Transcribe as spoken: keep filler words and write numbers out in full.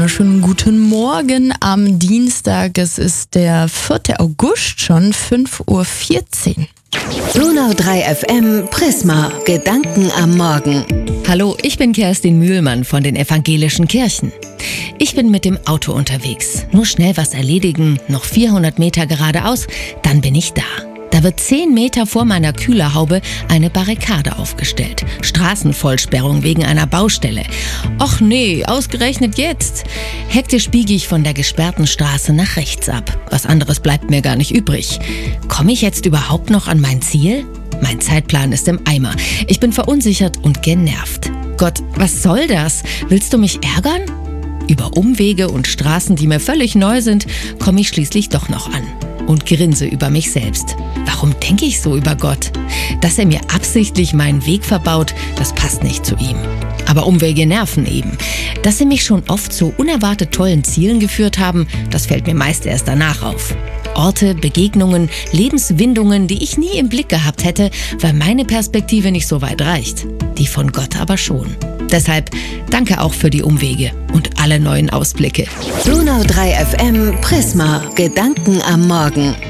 wunderschönen guten Morgen am Dienstag. Es ist der vierte August, schon fünf Uhr vierzehn. Donau drei F M Prisma. Gedanken am Morgen. Hallo, ich bin Kerstin Mühlmann von den evangelischen Kirchen. Ich bin mit dem Auto unterwegs. Nur schnell was erledigen, noch vierhundert Meter geradeaus, dann bin ich da. Da wird zehn Meter vor meiner Kühlerhaube eine Barrikade aufgestellt. Straßenvollsperrung wegen einer Baustelle. Och nee, ausgerechnet jetzt. Hektisch biege ich von der gesperrten Straße nach rechts ab. Was anderes bleibt mir gar nicht übrig. Komme ich jetzt überhaupt noch an mein Ziel? Mein Zeitplan ist im Eimer. Ich bin verunsichert und genervt. Gott, was soll das? Willst du mich ärgern? Über Umwege und Straßen, die mir völlig neu sind, komme ich schließlich doch noch an. Und grinse über mich selbst. Warum denke ich so über Gott? Dass er mir absichtlich meinen Weg verbaut, das passt nicht zu ihm. Aber Umwege nerven eben. Dass sie mich schon oft zu unerwartet tollen Zielen geführt haben, das fällt mir meist erst danach auf. Orte, Begegnungen, Lebenswindungen, die ich nie im Blick gehabt hätte, weil meine Perspektive nicht so weit reicht. Die von Gott aber schon. Deshalb danke auch für die Umwege und alle neuen Ausblicke. Donau drei F M Prisma. Gedanken am Morgen.